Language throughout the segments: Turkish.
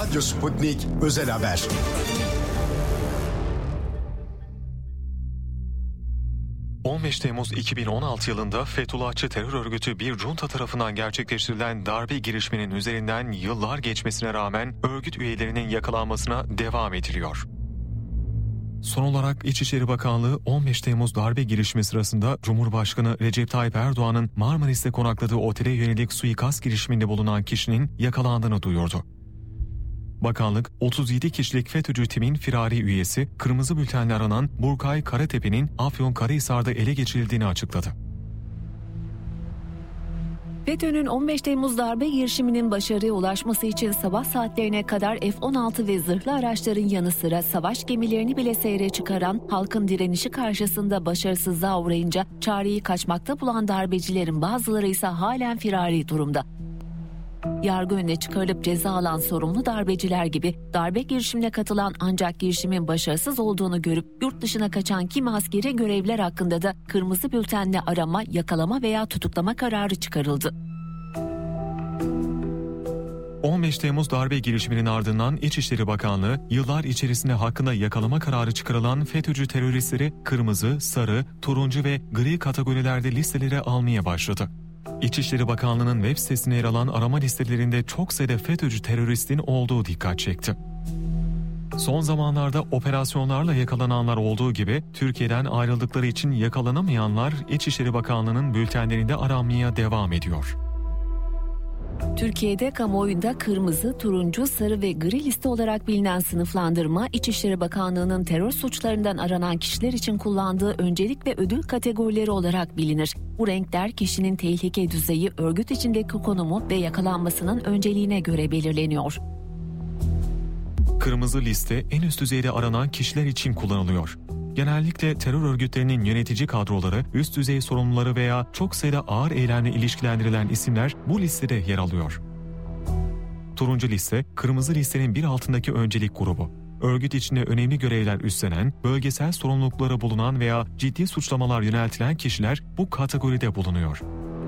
Radyo Sputnik Özel Haber. ...15 Temmuz 2016 yılında Fethullahçı terör örgütü bir junta tarafından gerçekleştirilen darbe girişiminin üzerinden yıllar geçmesine rağmen örgüt üyelerinin yakalanmasına devam ediliyor. Son olarak İçişleri Bakanlığı 15 Temmuz darbe girişimi sırasında Cumhurbaşkanı Recep Tayyip Erdoğan'ın Marmaris'te konakladığı otele yönelik suikast girişiminde bulunan kişinin yakalandığını duyurdu. Bakanlık, 37 kişilik FETÖ'cü timin firari üyesi, kırmızı bültenle aranan Burkay Karatepe'nin Afyonkarahisar'da ele geçirildiğini açıkladı. FETÖ'nün 15 Temmuz darbe girişiminin başarıya ulaşması için sabah saatlerine kadar F-16 ve zırhlı araçların yanı sıra savaş gemilerini bile seyre çıkaran halkın direnişi karşısında başarısızlığa uğrayınca çareyi kaçmakta bulan darbecilerin bazıları ise halen firari durumda. Yargı önüne çıkarılıp ceza alan sorumlu darbeciler gibi darbe girişimine katılan ancak girişimin başarısız olduğunu görüp yurt dışına kaçan kimi askeri görevliler hakkında da kırmızı bültenle arama, yakalama veya tutuklama kararı çıkarıldı. 15 Temmuz darbe girişiminin ardından İçişleri Bakanlığı, yıllar içerisinde hakkında yakalama kararı çıkarılan FETÖ'cü teröristleri kırmızı, sarı, turuncu ve gri kategorilerde listelere almaya başladı. İçişleri Bakanlığı'nın web sitesine yer alan arama listelerinde çok sayıda FETÖ'cü teröristin olduğu dikkat çekti. Son zamanlarda operasyonlarla yakalananlar olduğu gibi Türkiye'den ayrıldıkları için yakalanamayanlar İçişleri Bakanlığı'nın bültenlerinde aranmaya devam ediyor. Türkiye'de kamuoyunda kırmızı, turuncu, sarı ve gri liste olarak bilinen sınıflandırma, İçişleri Bakanlığı'nın terör suçlarından aranan kişiler için kullandığı öncelik ve ödül kategorileri olarak bilinir. Bu renkler kişinin tehlike düzeyi, örgüt içindeki konumu ve yakalanmasının önceliğine göre belirleniyor. Kırmızı liste en üst düzeyde aranan kişiler için kullanılıyor. Genellikle terör örgütlerinin yönetici kadroları, üst düzey sorumluları veya çok sayıda ağır eylemle ilişkilendirilen isimler bu listede yer alıyor. Turuncu liste, kırmızı listenin bir altındaki öncelik grubu. Örgüt içinde önemli görevler üstlenen, bölgesel sorumlulukları bulunan veya ciddi suçlamalar yöneltilen kişiler bu kategoride bulunuyor.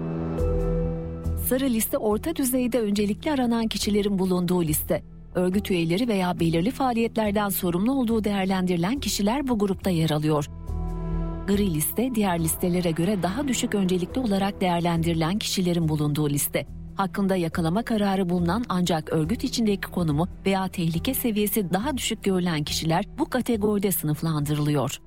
Sarı liste orta düzeyde öncelikli aranan kişilerin bulunduğu liste. Örgüt üyeleri veya belirli faaliyetlerden sorumlu olduğu değerlendirilen kişiler bu grupta yer alıyor. Gri liste, diğer listelere göre daha düşük öncelikli olarak değerlendirilen kişilerin bulunduğu liste. Hakkında yakalama kararı bulunan ancak örgüt içindeki konumu veya tehlike seviyesi daha düşük görülen kişiler bu kategoride sınıflandırılıyor.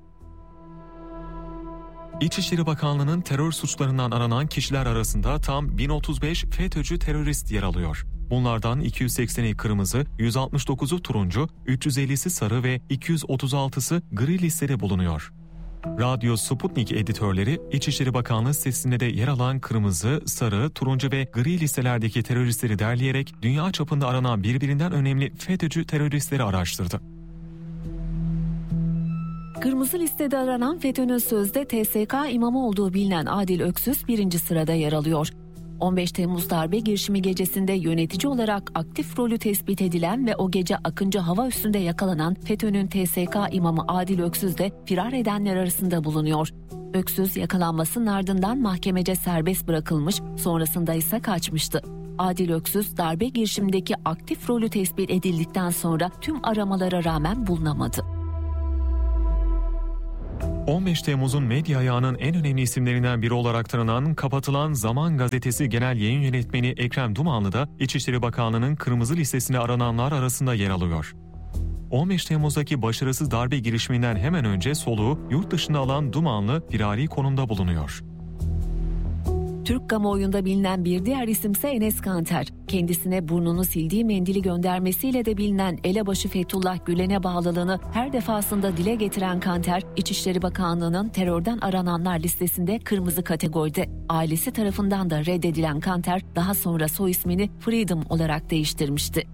İçişleri Bakanlığı'nın terör suçlarından aranan kişiler arasında tam 1035 FETÖ'cü terörist yer alıyor. Bunlardan 280'i kırmızı, 169'u turuncu, 350'si sarı ve 236'sı gri listede bulunuyor. Radyo Sputnik editörleri İçişleri Bakanlığı sitesinde de yer alan kırmızı, sarı, turuncu ve gri listelerdeki teröristleri derleyerek dünya çapında aranan birbirinden önemli FETÖ'cü teröristleri araştırdı. Kırmızı listede aranan FETÖ'nün sözde TSK imamı olduğu bilinen Adil Öksüz birinci sırada yer alıyor. 15 Temmuz darbe girişimi gecesinde yönetici olarak aktif rolü tespit edilen ve o gece Akıncı hava üssünde yakalanan FETÖ'nün TSK imamı Adil Öksüz de firar edenler arasında bulunuyor. Öksüz yakalanmasının ardından mahkemece serbest bırakılmış, sonrasında ise kaçmıştı. Adil Öksüz darbe girişimindeki aktif rolü tespit edildikten sonra tüm aramalara rağmen bulunamadı. 15 Temmuz'un medya ayağının en önemli isimlerinden biri olarak tanınan kapatılan Zaman Gazetesi Genel Yayın Yönetmeni Ekrem Dumanlı da İçişleri Bakanlığı'nın kırmızı listesine arananlar arasında yer alıyor. 15 Temmuz'daki başarısız darbe girişiminden hemen önce soluğu yurt dışında alan Dumanlı firari konumda bulunuyor. Türk kamuoyunda bilinen bir diğer isimse Enes Kanter. Kendisine burnunu sildiği mendili göndermesiyle de bilinen elebaşı Fethullah Gülen'e bağlılığını her defasında dile getiren Kanter, İçişleri Bakanlığı'nın terörden arananlar listesinde kırmızı kategoride. Ailesi tarafından da reddedilen Kanter, daha sonra soy ismini Freedom olarak değiştirmişti.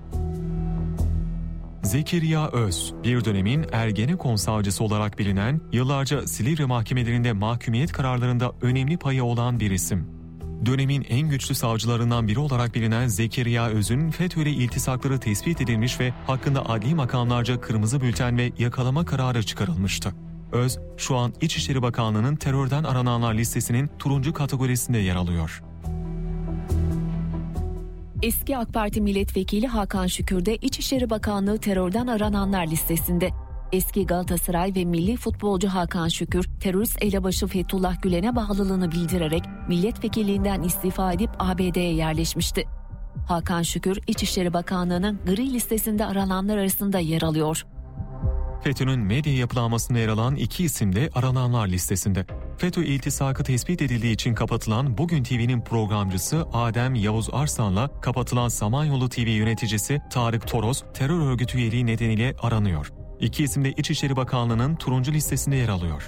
Zekeriya Öz, bir dönemin Ergenekon savcısı olarak bilinen, yıllarca Silivri mahkemelerinde mahkumiyet kararlarında önemli payı olan bir isim. Dönemin en güçlü savcılarından biri olarak bilinen Zekeriya Öz'ün FETÖ'yle iltisakları tespit edilmiş ve hakkında adli makamlarca kırmızı bülten ve yakalama kararı çıkarılmıştı. Öz, şu an İçişleri Bakanlığı'nın terörden arananlar listesinin turuncu kategorisinde yer alıyor. Eski AK Parti milletvekili Hakan Şükür de İçişleri Bakanlığı terörden arananlar listesinde. Eski Galatasaray ve milli futbolcu Hakan Şükür, terörist elebaşı Fethullah Gülen'e bağlılığını bildirerek milletvekilliğinden istifa edip ABD'ye yerleşmişti. Hakan Şükür, İçişleri Bakanlığı'nın gri listesinde arananlar arasında yer alıyor. FETÖ'nün medya yapılanmasında yer alan 2 isim de arananlar listesinde. FETÖ iltisakı tespit edildiği için kapatılan Bugün TV'nin programcısı Adem Yavuz Arslan'la kapatılan Samanyolu TV yöneticisi Tarık Toros terör örgütü üyeliği nedeniyle aranıyor. 2 isim de İçişleri Bakanlığı'nın turuncu listesinde yer alıyor.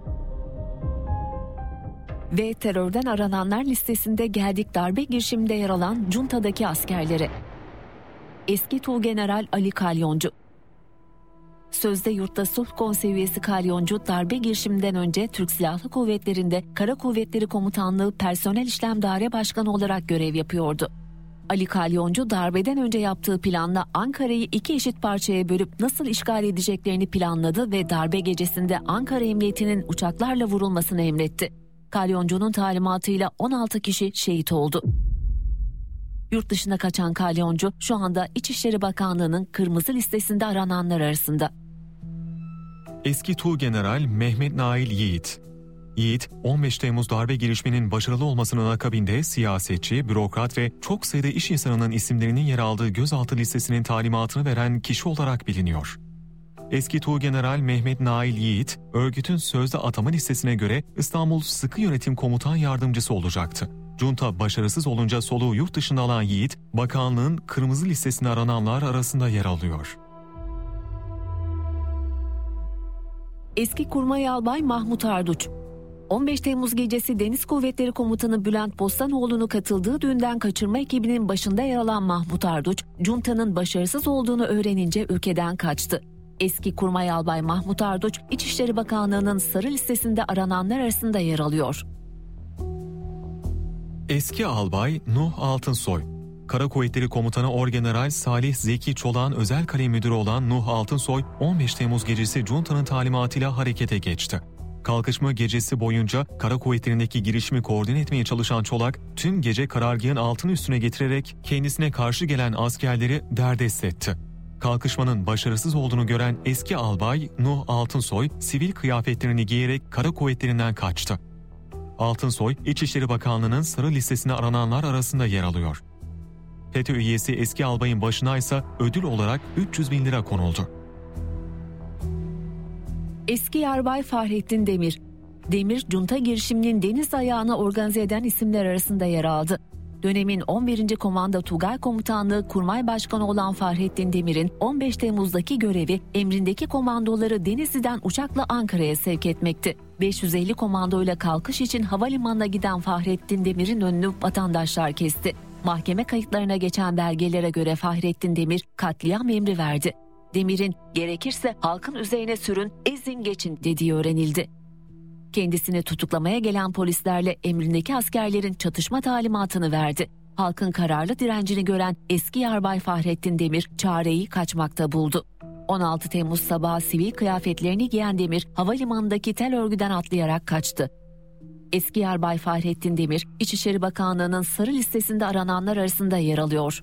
Ve terörden arananlar listesinde geldik darbe girişiminde yer alan Cunta'daki askerlere. Eski Tuğgeneral Ali Kalyoncu. Sözde yurtta Sulh Konseyi üyesi Kalyoncu, darbe girişiminden önce Türk Silahlı Kuvvetleri'nde Kara Kuvvetleri Komutanlığı Personel İşlem Daire Başkanı olarak görev yapıyordu. Ali Kalyoncu, darbeden önce yaptığı planla Ankara'yı 2 eşit parçaya bölüp nasıl işgal edeceklerini planladı ve darbe gecesinde Ankara Emniyeti'nin uçaklarla vurulmasını emretti. Kalyoncu'nun talimatıyla 16 kişi şehit oldu. Yurt dışına kaçan Kalyoncu şu anda İçişleri Bakanlığı'nın kırmızı listesinde arananlar arasında. Eski Tuğgeneral Mehmet Nail Yiğit. Yiğit, 15 Temmuz darbe girişiminin başarılı olmasının akabinde siyasetçi, bürokrat ve çok sayıda iş insanının isimlerinin yer aldığı gözaltı listesinin talimatını veren kişi olarak biliniyor. Eski Tuğgeneral Mehmet Nail Yiğit, örgütün sözde atama listesine göre İstanbul Sıkı Yönetim Komutan Yardımcısı olacaktı. Junta başarısız olunca soluğu yurt dışında alan Yiğit, bakanlığın kırmızı listesine arananlar arasında yer alıyor. Eski Kurmay Albay Mahmut Arduç. 15 Temmuz gecesi Deniz Kuvvetleri Komutanı Bülent Bostanoğlu'nu katıldığı düğünden kaçırma ekibinin başında yer alan Mahmut Arduç, Junta'nın başarısız olduğunu öğrenince ülkeden kaçtı. Eski Kurmay Albay Mahmut Arduç, İçişleri Bakanlığı'nın sarı listesinde arananlar arasında yer alıyor. Eski albay Nuh Altınsoy. Kara Kuvvetleri Komutanı Orgeneral Salih Zeki Çolak'ın özel kalem müdürü olan Nuh Altınsoy, 15 Temmuz gecesi Junta'nın talimatıyla harekete geçti. Kalkışma gecesi boyunca Kara Kuvvetleri'ndeki girişimi koordine etmeye çalışan Çolak, tüm gece karargahın altını üstüne getirerek kendisine karşı gelen askerleri derdest etti. Kalkışmanın başarısız olduğunu gören eski albay Nuh Altınsoy, sivil kıyafetlerini giyerek Kara Kuvvetleri'nden kaçtı. Altınsoy, İçişleri Bakanlığı'nın sarı listesine arananlar arasında yer alıyor. FETÖ üyesi eski albayın başına ise ödül olarak 300.000 lira konuldu. Eski Yarbay Fahrettin Demir. Demir, Junta girişiminin deniz ayağını organize eden isimler arasında yer aldı. Dönemin 11. Komando Tugay Komutanlığı Kurmay Başkanı olan Fahrettin Demir'in 15 Temmuz'daki görevi emrindeki komandoları Denizli'den uçakla Ankara'ya sevk etmekti. 550 komandoyla kalkış için havalimanına giden Fahrettin Demir'in önünü vatandaşlar kesti. Mahkeme kayıtlarına geçen belgelere göre Fahrettin Demir katliam emri verdi. Demir'in gerekirse halkın üzerine sürün, ezin geçin dediği öğrenildi. Kendisini tutuklamaya gelen polislerle emrindeki askerlerin çatışma talimatını verdi. Halkın kararlı direncini gören eski Yarbay Fahrettin Demir çareyi kaçmakta buldu. 16 Temmuz sabahı sivil kıyafetlerini giyen Demir havalimanındaki tel örgüden atlayarak kaçtı. Eski Yarbay Fahrettin Demir, İçişleri Bakanlığı'nın sarı listesinde arananlar arasında yer alıyor.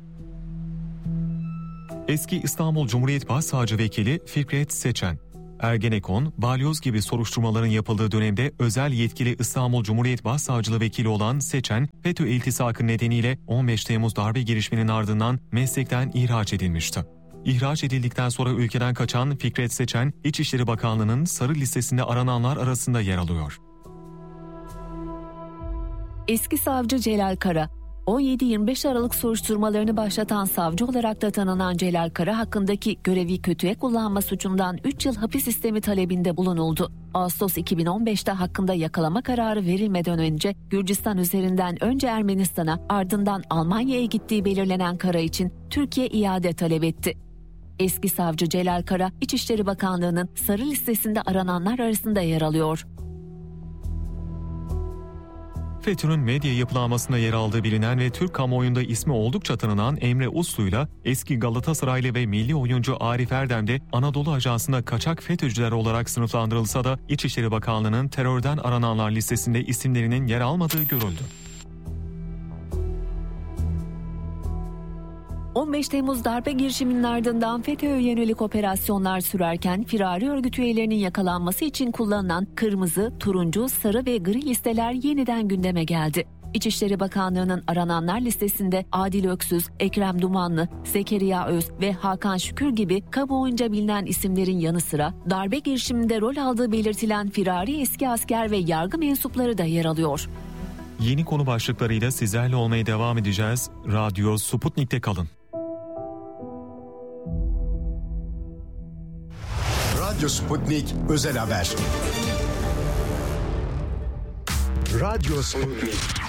Eski İstanbul Cumhuriyet Başsavcı Vekili Fikret Seçen. Ergenekon, balyoz gibi soruşturmaların yapıldığı dönemde özel yetkili İstanbul Cumhuriyet Başsavcılığı Vekili olan Seçen, FETÖ iltisakı nedeniyle 15 Temmuz darbe girişiminin ardından meslekten ihraç edilmişti. İhraç edildikten sonra ülkeden kaçan Fikret Seçen, İçişleri Bakanlığı'nın sarı listesinde arananlar arasında yer alıyor. Eski savcı Celal Kara. 17-25 Aralık soruşturmalarını başlatan savcı olarak da tanınan Celal Kara hakkındaki görevi kötüye kullanma suçundan 3 yıl hapis istemi talebinde bulunuldu. Ağustos 2015'te hakkında yakalama kararı verilmeden önce Gürcistan üzerinden önce Ermenistan'a ardından Almanya'ya gittiği belirlenen Kara için Türkiye iade talep etti. Eski savcı Celal Kara, İçişleri Bakanlığı'nın sarı listesinde arananlar arasında yer alıyor. FETÖ'nün medya yapılanmasında yer aldığı bilinen ve Türk kamuoyunda ismi oldukça tanınan Emre Uslu'yla eski Galatasaraylı ve milli oyuncu Arif Erdem de Anadolu Ajansı'nda kaçak FETÖ'cüler olarak sınıflandırılsa da İçişleri Bakanlığı'nın terörden arananlar listesinde isimlerinin yer almadığı görüldü. 15 Temmuz darbe girişiminin ardından FETÖ'ye yönelik operasyonlar sürerken firari örgüt üyelerinin yakalanması için kullanılan kırmızı, turuncu, sarı ve gri listeler yeniden gündeme geldi. İçişleri Bakanlığı'nın arananlar listesinde Adil Öksüz, Ekrem Dumanlı, Zekeriya Öz ve Hakan Şükür gibi kamuoyunca bilinen isimlerin yanı sıra darbe girişiminde rol aldığı belirtilen firari eski asker ve yargı mensupları da yer alıyor. Yeni konu başlıklarıyla sizlerle olmaya devam edeceğiz. Radyo Sputnik'te kalın. Radyo Sputnik Özel Haber. Radyo Sputnik.